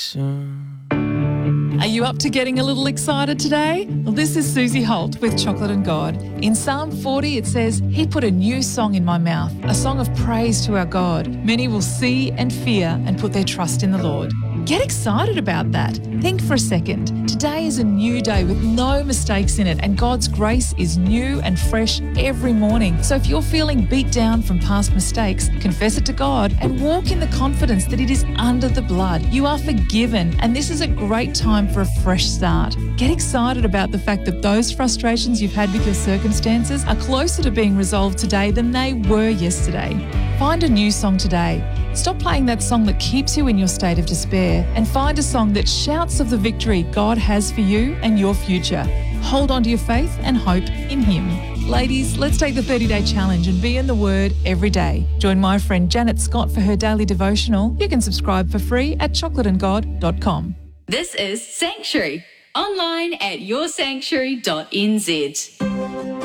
Are you up to getting a little excited today? Well, this is Susie Holt with Chocolate and God. In Psalm 40, it says, He put a new song in my mouth, a song of praise to our God. Many will see and fear and put their trust in the Lord. Get excited about that. Think for a second. Today is a new day with no mistakes in it, and God's grace is new and fresh every morning. So if you're feeling beat down from past mistakes, confess it to God and walk in the confidence that it is under the blood. You are forgiven, and this is a great time for a fresh start. Get excited about the fact that those frustrations you've had with your circumstances are closer to being resolved today than they were yesterday. Find a new song today. Stop playing that song that keeps you in your state of despair and find a song that shouts of the victory God has for you and your future. Hold on to your faith and hope in Him. Ladies, let's take the 30-day challenge and be in the Word every day. Join my friend Janet Scott for her daily devotional. You can subscribe for free at chocolateandgod.com. This is Sanctuary, online at yoursanctuary.nz.